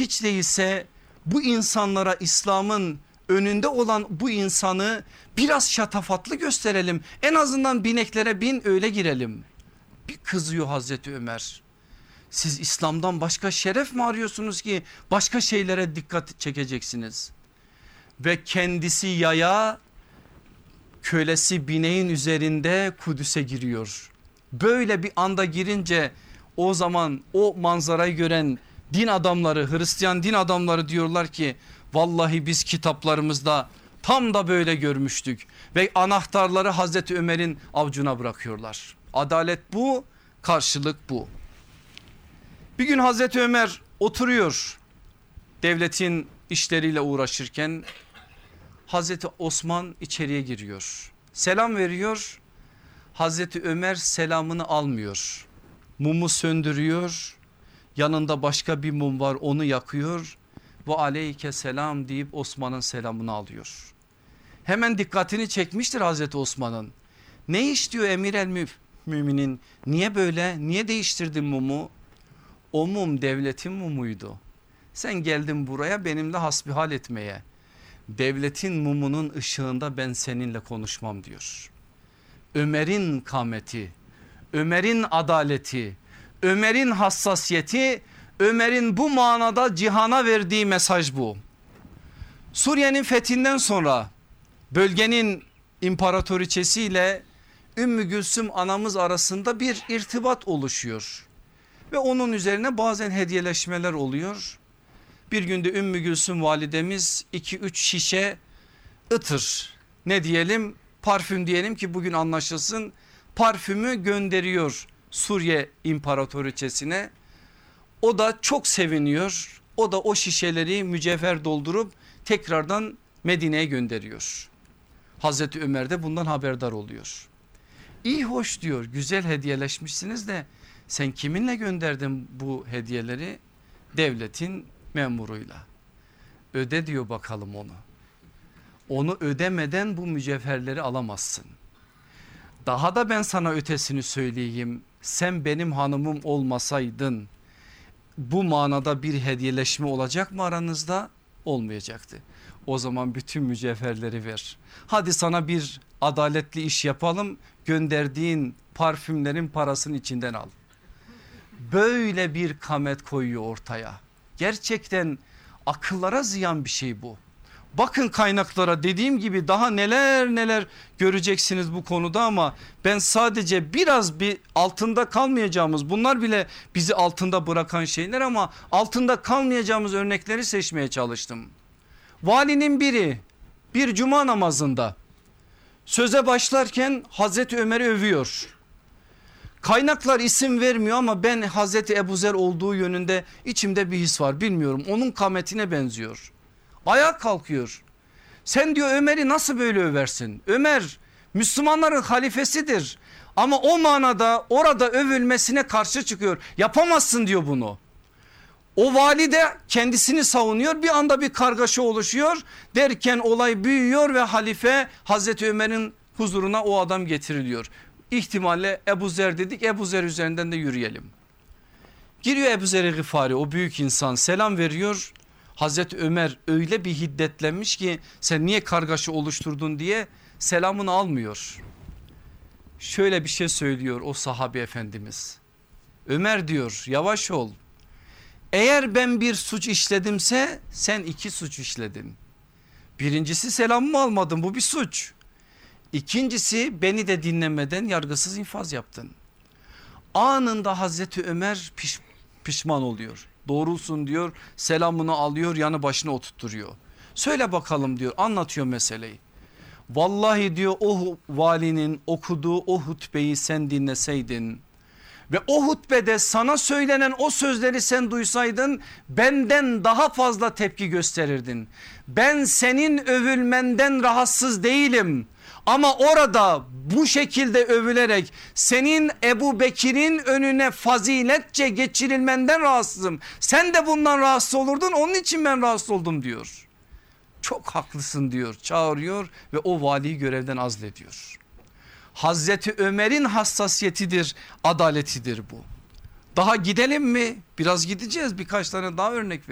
hiç değilse bu insanlara İslam'ın önünde olan bu insanı biraz şatafatlı gösterelim. En azından bineklere bin öyle girelim. Bir kızıyor Hazreti Ömer. Siz İslam'dan başka şeref mi arıyorsunuz ki başka şeylere dikkat çekeceksiniz? Ve kendisi yaya, kölesi bineğin üzerinde Kudüs'e giriyor. Böyle bir anda girince o zaman o manzarayı gören din adamları, Hristiyan din adamları diyorlar ki vallahi biz kitaplarımızda tam da böyle görmüştük ve anahtarları Hazreti Ömer'in avucuna bırakıyorlar. Adalet bu, karşılık bu. Bir gün Hazreti Ömer oturuyor devletin işleriyle uğraşırken, Hazreti Osman içeriye giriyor. Selam veriyor. Hazreti Ömer selamını almıyor. Mumu söndürüyor. Yanında başka bir mum var, onu yakıyor. Ve aleyke selam deyip Osman'ın selamını alıyor. Hemen dikkatini çekmiştir Hazreti Osman'ın. Ne iş diyor emir el müminin, niye böyle, niye değiştirdin mumu? O mum devletin mumuydu. Sen geldin buraya benimle hasbihal etmeye. Devletin mumunun ışığında ben seninle konuşmam diyor. Ömer'in kameti, Ömer'in adaleti, Ömer'in hassasiyeti, Ömer'in bu manada cihana verdiği mesaj bu. Suriye'nin fethinden sonra bölgenin imparatoriçesiyle Ümmü Gülsüm anamız arasında bir irtibat oluşuyor. Ve onun üzerine bazen hediyeleşmeler oluyor. Bir günde Ümmü Gülsüm validemiz 2-3 şişe ıtır, ne diyelim, parfüm diyelim ki bugün anlaşılsın, parfümü gönderiyor Suriye imparatoriçesine. O da çok seviniyor. O da o şişeleri mücevher doldurup tekrardan Medine'ye gönderiyor. Hazreti Ömer de bundan haberdar oluyor. İyi hoş diyor, güzel hediyeleşmişsiniz de sen kiminle gönderdin bu hediyeleri? Devletin memuruyla. Öde diyor bakalım onu. Onu ödemeden bu mücevherleri alamazsın. Daha da ben sana ötesini söyleyeyim. Sen benim hanımım olmasaydın bu manada bir hediyeleşme olacak mı aranızda? Olmayacaktı. O zaman bütün mücevherleri ver. Hadi sana bir adaletli iş yapalım. Gönderdiğin parfümlerin parasını içinden al. Böyle bir kamet koyuyor ortaya. Gerçekten akıllara ziyan bir şey bu. Bakın kaynaklara, dediğim gibi daha neler neler göreceksiniz bu konuda ama ben sadece biraz bir altında kalmayacağımız, bunlar bile bizi altında bırakan şeyler ama altında kalmayacağımız örnekleri seçmeye çalıştım. Valinin biri bir cuma namazında söze başlarken Hazreti Ömer'i övüyor. Kaynaklar isim vermiyor ama ben Hazreti Ebuzer olduğu yönünde içimde bir his var, bilmiyorum, onun kametine benziyor. Ayağa kalkıyor. Sen diyor Ömer'i nasıl böyle översin? Ömer Müslümanların halifesidir ama o manada orada övülmesine karşı çıkıyor. Yapamazsın diyor bunu. O vali de kendisini savunuyor, bir anda bir kargaşa oluşuyor derken olay büyüyor ve halife Hazreti Ömer'in huzuruna o adam getiriliyor. İhtimalle Ebu Zer dedik, Ebu Zer üzerinden de yürüyelim. Giriyor Ebu Zer-i Gıfari, o büyük insan, selam veriyor. Hazreti Ömer öyle bir hiddetlenmiş ki sen niye kargaşa oluşturdun diye selamını almıyor. Şöyle bir şey söylüyor o sahabe efendimiz. Ömer diyor, yavaş ol. Eğer ben bir suç işledimse sen 2 suç işledin. Birincisi selamımı almadın, bu bir suç. İkincisi beni de dinlemeden yargısız infaz yaptın. Anında Hazreti Ömer pişman oluyor. Doğrulsun diyor, selamını alıyor, yanı başına oturtturuyor. Söyle bakalım diyor, anlatıyor meseleyi. Vallahi diyor o valinin okuduğu o hutbeyi sen dinleseydin ve o hutbede sana söylenen o sözleri sen duysaydın benden daha fazla tepki gösterirdin. Ben senin övülmenden rahatsız değilim. Ama orada bu şekilde övülerek senin Ebu Bekir'in önüne faziletçe geçirilmenden rahatsızım. Sen de bundan rahatsız olurdun, onun için ben rahatsız oldum diyor. Çok haklısın diyor, çağırıyor ve o valiyi görevden azlediyor. Hazreti Ömer'in hassasiyetidir, adaletidir bu. Daha gidelim mi? Biraz gideceğiz, birkaç tane daha örnek